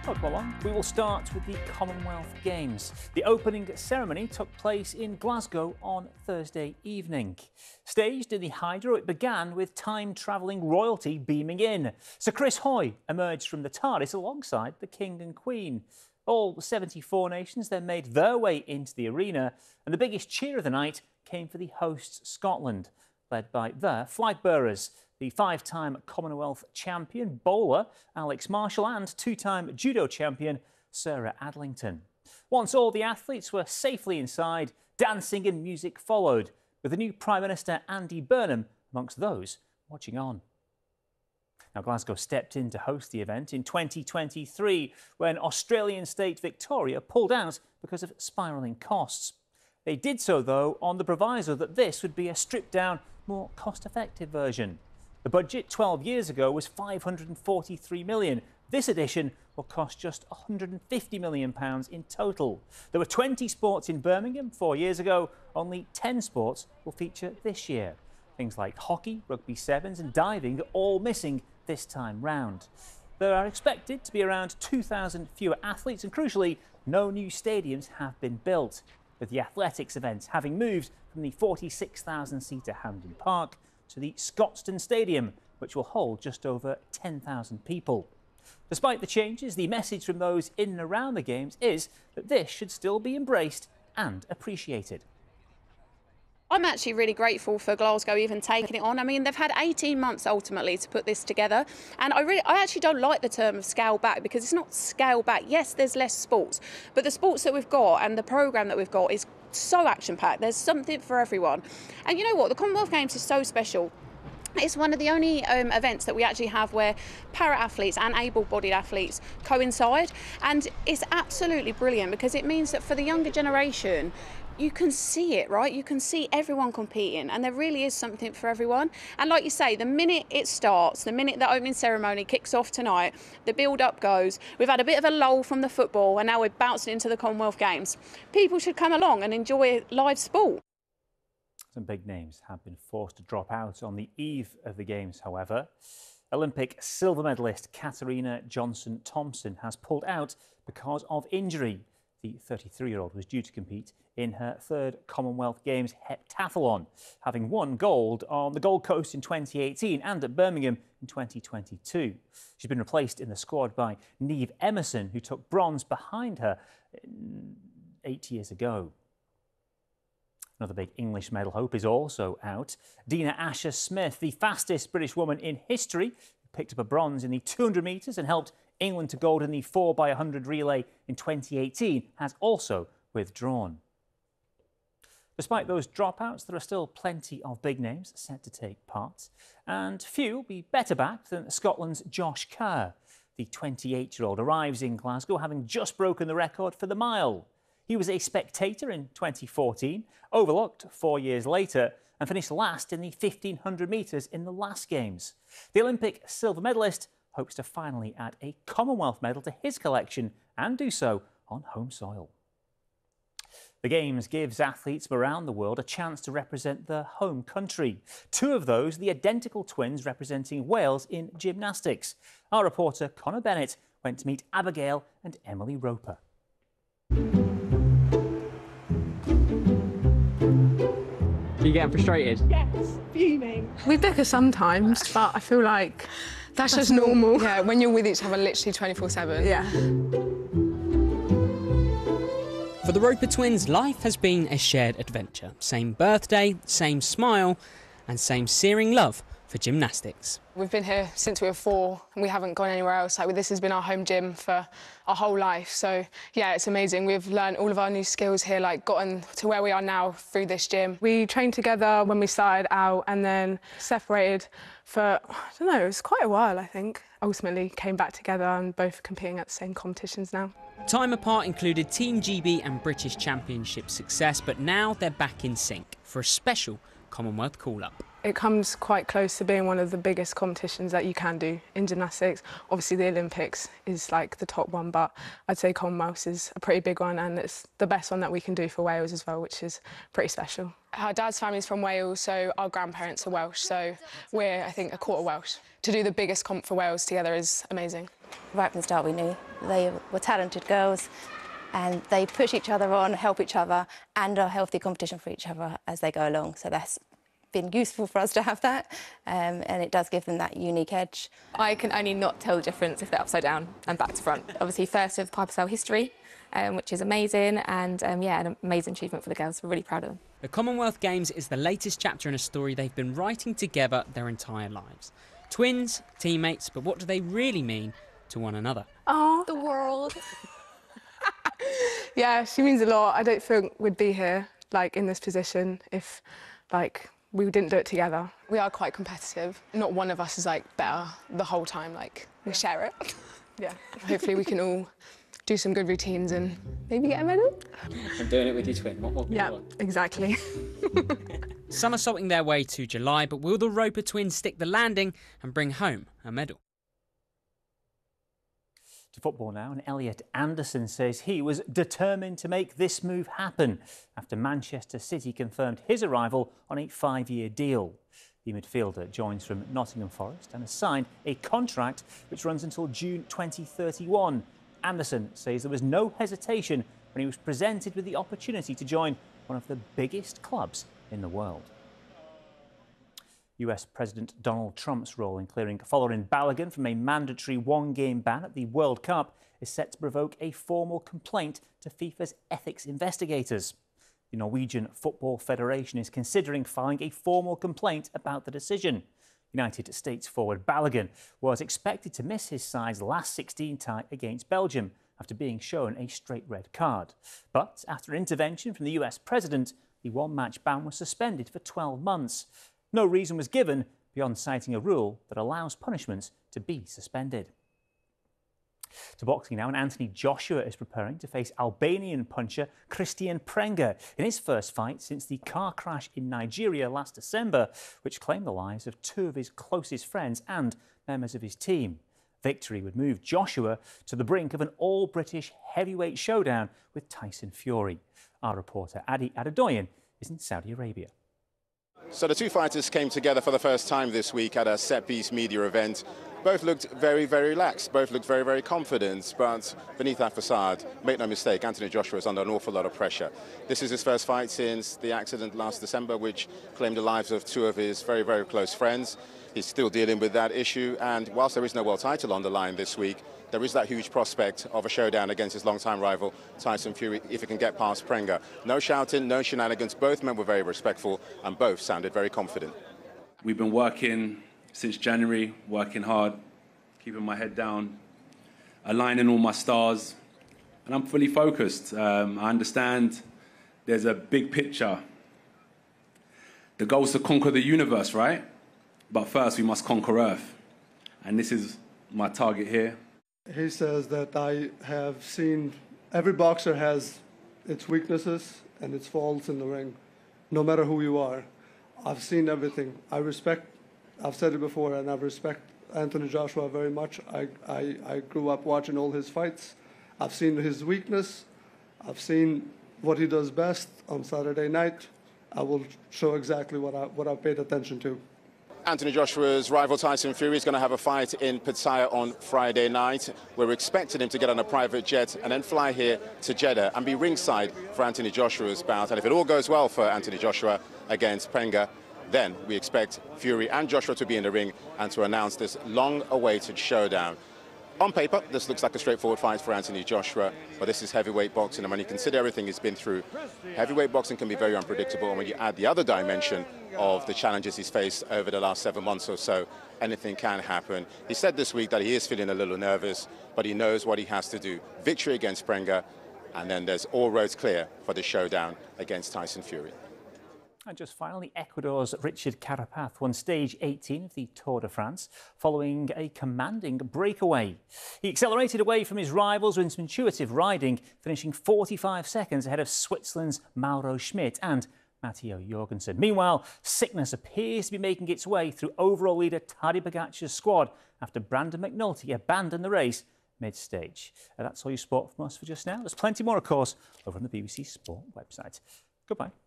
Welcome along. We will start with the Commonwealth Games. The opening ceremony took place in Glasgow on Thursday evening. Staged in the Hydro, it began with time-travelling royalty beaming in. Sir Chris Hoy emerged from the TARDIS alongside the King and Queen. All 74 nations then made their way into the arena, and the biggest cheer of the night came for the hosts Scotland, led by their flag bearers, the five-time Commonwealth champion bowler Alex Marshall and two-time judo champion Sarah Adlington. Once all the athletes were safely inside, dancing and music followed, with the new Prime Minister Andy Burnham amongst those watching on. Now, Glasgow stepped in to host the event in 2023 when Australian state Victoria pulled out because of spiralling costs. They did so, though, on the proviso that this would be a stripped-down, more cost-effective version. The budget 12 years ago was £543 million. This edition will cost just £150 million in total. There were 20 sports in Birmingham 4 years ago. Only 10 sports will feature this year. Things like hockey, rugby sevens and diving are all missing this time round. There are expected to be around 2,000 fewer athletes and, crucially, no new stadiums have been built, with the athletics events having moved from the 46,000-seater Hampden Park to the Scotstoun Stadium, which will hold just over 10,000 people. Despite the changes, the message from those in and around the Games is that this should still be embraced and appreciated. I'm actually really grateful for Glasgow even taking it on. I mean, they've had 18 months ultimately to put this together, and I actually don't like the term of scale back, because it's not scale back. Yes, there's less sports, but the sports that we've got and the programme that we've got is so action-packed. There's something for everyone. And you know what? The Commonwealth Games is so special. It's one of the only events that we actually have where para-athletes and able-bodied athletes coincide, and it's absolutely brilliant because it means that for the younger generation, you can see it, right? You can see everyone competing, and there really is something for everyone. And like you say, the minute it starts, the minute the opening ceremony kicks off tonight, the build-up goes. We've had a bit of a lull from the football, and now we're bouncing into the Commonwealth Games. People should come along and enjoy live sport. Some big names have been forced to drop out on the eve of the Games, however. Olympic silver medalist Katarina Johnson-Thompson has pulled out because of injury. The 33-year-old was due to compete in her third Commonwealth Games heptathlon, having won gold on the Gold Coast in 2018 and at Birmingham in 2022. She's been replaced in the squad by Niamh Emerson, who took bronze behind her 8 years ago. Another big English medal hope is also out. Dina Asher-Smith, the fastest British woman in history, picked up a bronze in the 200 metres and helped England to gold in the 4x100 relay in 2018, has also withdrawn. Despite those dropouts, there are still plenty of big names set to take part, and few will be better backed than Scotland's Josh Kerr. The 28-year-old arrives in Glasgow having just broken the record for the mile. He was a spectator in 2014, overlooked 4 years later, and finished last in the 1,500 metres in the last Games. The Olympic silver medalist hopes to finally add a Commonwealth medal to his collection and do so on home soil. The Games gives athletes from around the world a chance to represent their home country. Two of those, the identical twins representing Wales in gymnastics. Our reporter Connor Bennett went to meet Abigail and Emily Roper. Are you getting frustrated? Yes, fuming. We bicker sometimes, but I feel like that's just normal. Yeah, when you're with each other literally 24/7. Yeah. For the Roper twins, life has been a shared adventure. Same birthday, same smile, and same searing love for gymnastics. We've been here since we were 4 and we haven't gone anywhere else. Like, this has been our home gym for our whole life. So yeah, it's amazing. We've learned all of our new skills here, like gotten to where we are now through this gym. We trained together when we started out and then separated for, I don't know, it was quite a while, I think. Ultimately came back together and both competing at the same competitions now. Time apart included Team GB and British Championship success, but now they're back in sync for a special Commonwealth call-up. It comes quite close to being one of the biggest competitions that you can do in gymnastics. Obviously the Olympics is like the top one, but I'd say Commonwealth is a pretty big one, and it's the best one that we can do for Wales as well, which is pretty special. Our dad's family's from Wales, so our grandparents are Welsh, so we're, I think, a quarter Welsh. To do the biggest comp for Wales together is amazing. Right from the start we knew they were talented girls, and they push each other on, help each other, and are healthy competition for each other as they go along. So that's been useful for us to have that, and it does give them that unique edge. I can only not tell the difference if they're upside down and back to front. Obviously, first with Piper Sale history, which is amazing, and yeah, an amazing achievement for the girls. We're really proud of them. The Commonwealth Games is the latest chapter in a story they've been writing together their entire lives. Twins, teammates, but what do they really mean to one another? Oh, The world. yeah, she means a lot. I don't think we'd be here, like, in this position if, like, we didn't do it together. We are quite competitive. Not one of us is like better the whole time, like we share it. Yeah. Hopefully we can all do some good routines and maybe get a medal. And doing it with your twin, what more can you Yeah, want? exactly. Somersaulting their way to July, but will the Roper twins stick the landing and bring home a medal? To football now, and Elliot Anderson says he was determined to make this move happen after Manchester City confirmed his arrival on a 5-year deal. The midfielder joins from Nottingham Forest and has signed a contract which runs until June 2031. Anderson says there was no hesitation when he was presented with the opportunity to join one of the biggest clubs in the world. US President Donald Trump's role in clearing Folarin Balogun from a mandatory one-game ban at the World Cup is set to provoke a formal complaint to FIFA's ethics investigators. The Norwegian Football Federation is considering filing a formal complaint about the decision. United States forward Balogun was expected to miss his side's last 16 tie against Belgium after being shown a straight red card. But after intervention from the US President, the one-match ban was suspended for 12 months. No reason was given beyond citing a rule that allows punishments to be suspended. To boxing now, and Anthony Joshua is preparing to face Albanian puncher Christian Prenga in his first fight since the car crash in Nigeria last December, which claimed the lives of 2 of his closest friends and members of his team. Victory would move Joshua to the brink of an all-British heavyweight showdown with Tyson Fury. Our reporter Adi Adedoyan is in Saudi Arabia. So the two fighters came together for the first time this week at a set-piece media event. Both looked very, very relaxed. Both looked very, very confident. But beneath that facade, make no mistake, Anthony Joshua is under an awful lot of pressure. This is his first fight since the accident last December, which claimed the lives of 2 of his very, very close friends. He's still dealing with that issue. And whilst there is no world title on the line this week, there is that huge prospect of a showdown against his longtime rival, Tyson Fury, if he can get past Prenga. No shouting, no shenanigans. Both men were very respectful and both sounded very confident. We've been working since January, working hard, keeping my head down, aligning all my stars, and I'm fully focused. I understand there's a big picture. The goal is to conquer the universe, right? But first we must conquer Earth. And this is my target here. He says that I have seen every boxer has its weaknesses and its faults in the ring, no matter who you are. I've seen everything. I've said it before, and I respect Anthony Joshua very much. I grew up watching all his fights. I've seen his weakness. I've seen what he does best on Saturday night. I will show exactly what I paid attention to. Anthony Joshua's rival Tyson Fury is going to have a fight in Pattaya on Friday night. We're expecting him to get on a private jet and then fly here to Jeddah and be ringside for Anthony Joshua's bout. And if it all goes well for Anthony Joshua against Prenga, then we expect Fury and Joshua to be in the ring and to announce this long-awaited showdown. On paper, this looks like a straightforward fight for Anthony Joshua, but this is heavyweight boxing, and when you consider everything he's been through, heavyweight boxing can be very unpredictable, and when you add the other dimension of the challenges he's faced over the last 7 months or so, anything can happen. He said this week that he is feeling a little nervous, but he knows what he has to do. Victory against Prenga, and then there's all roads clear for the showdown against Tyson Fury. And just finally, Ecuador's Richard Carapaz won stage 18 of the Tour de France following a commanding breakaway. He accelerated away from his rivals with intuitive riding, finishing 45 seconds ahead of Switzerland's Mauro Schmidt and Matteo Jorgensen. Meanwhile, sickness appears to be making its way through overall leader Tadej Pogacar's squad after Brandon McNulty abandoned the race mid-stage. That's all your sport from us for just now. There's plenty more, of course, over on the BBC Sport website. Goodbye.